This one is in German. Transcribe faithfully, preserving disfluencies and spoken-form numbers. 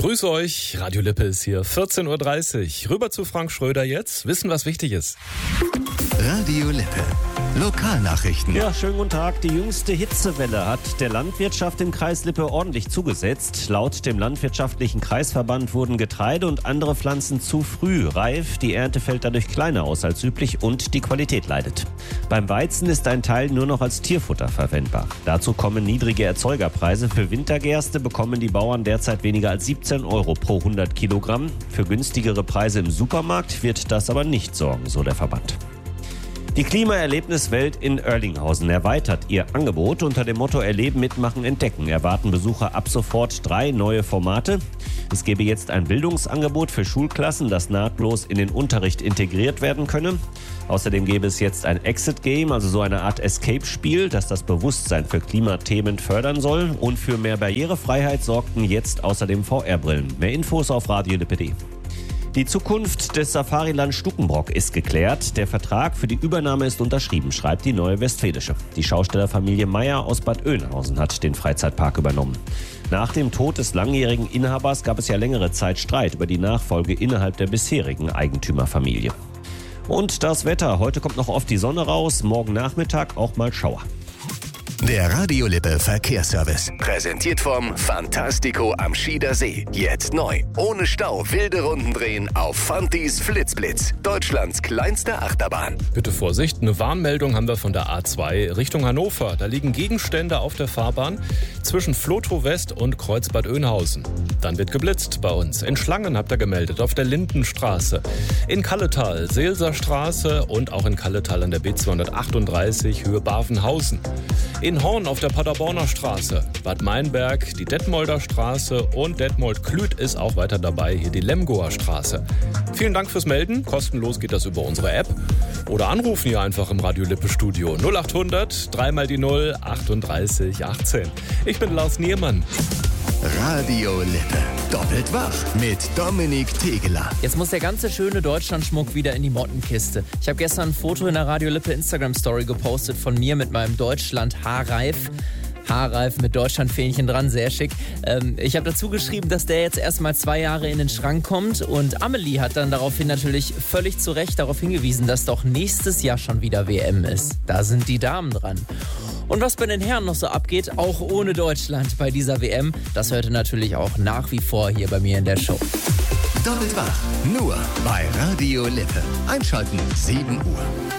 Grüße euch, Radio Lippe ist hier, vierzehn Uhr dreißig. Rüber zu Frank Schröder jetzt, wissen, was wichtig ist. Radio Lippe. Lokalnachrichten. Ja, schönen guten Tag. Die jüngste Hitzewelle hat der Landwirtschaft im Kreis Lippe ordentlich zugesetzt. Laut dem Landwirtschaftlichen Kreisverband wurden Getreide und andere Pflanzen zu früh reif. Die Ernte fällt dadurch kleiner aus als üblich und die Qualität leidet. Beim Weizen ist ein Teil nur noch als Tierfutter verwendbar. Dazu kommen niedrige Erzeugerpreise. Für Wintergerste bekommen die Bauern derzeit weniger als siebzehn Euro pro hundert Kilogramm. Für günstigere Preise im Supermarkt wird das aber nicht sorgen, so der Verband. Die Klimaerlebniswelt in Oerlinghausen erweitert ihr Angebot. Unter dem Motto Erleben, Mitmachen, Entdecken erwarten Besucher ab sofort drei neue Formate. Es gebe jetzt ein Bildungsangebot für Schulklassen, das nahtlos in den Unterricht integriert werden könne. Außerdem gäbe es jetzt ein Exit-Game, also so eine Art Escape-Spiel, das das Bewusstsein für Klimathemen fördern soll. Und für mehr Barrierefreiheit sorgten jetzt außerdem V R-Brillen. Mehr Infos auf radio lippe punkt de. Die Zukunft des Safariland Stukenbrock ist geklärt. Der Vertrag für die Übernahme ist unterschrieben, schreibt die Neue Westfälische. Die Schaustellerfamilie Meyer aus Bad Oeynhausen hat den Freizeitpark übernommen. Nach dem Tod des langjährigen Inhabers gab es ja längere Zeit Streit über die Nachfolge innerhalb der bisherigen Eigentümerfamilie. Und das Wetter. Heute kommt noch oft die Sonne raus, morgen Nachmittag auch mal Schauer. Der Radio Lippe Verkehrsservice. Präsentiert vom Fantastico am Schieder See. Jetzt neu. Ohne Stau wilde Runden drehen auf Fantis Flitzblitz. Deutschlands kleinste Achterbahn. Bitte Vorsicht, eine Warnmeldung haben wir von der A zwei Richtung Hannover. Da liegen Gegenstände auf der Fahrbahn zwischen Flotow West und Kreuz Bad Oeynhausen. Dann wird geblitzt bei uns. In Schlangen habt ihr gemeldet, auf der Lindenstraße. In Kalletal, Seelser Straße und auch in Kalletal an der B zweihundertachtunddreißig Höhe Bavenhausen. In Horn auf der Paderborner Straße, Bad Meinberg, die Detmolder Straße und Detmold-Klüt ist auch weiter dabei, hier die Lemgoer Straße. Vielen Dank fürs Melden, kostenlos geht das über unsere App oder anrufen hier einfach im Radio Lippe Studio null achthundert, dreimal die null, achtunddreißig achtzehn. Ich bin Lars Niermann. Radio Lippe. Doppelt wach mit Dominik Tegeler. Jetzt muss der ganze schöne Deutschlandschmuck wieder in die Mottenkiste. Ich habe gestern ein Foto in der Radio Lippe Instagram-Story gepostet von mir mit meinem Deutschland-Haarreif. Haarreif mit Deutschlandfähnchen dran, sehr schick. Ähm, ich habe dazu geschrieben, dass der jetzt erstmal zwei Jahre in den Schrank kommt und Amelie hat dann daraufhin natürlich völlig zu Recht darauf hingewiesen, dass doch nächstes Jahr schon wieder W M ist. Da sind die Damen dran. Und was bei den Herren noch so abgeht, auch ohne Deutschland bei dieser W M, das hört ihr natürlich auch nach wie vor hier bei mir in der Show. Doppelt wach, nur bei Radio Lippe. Einschalten, sieben Uhr.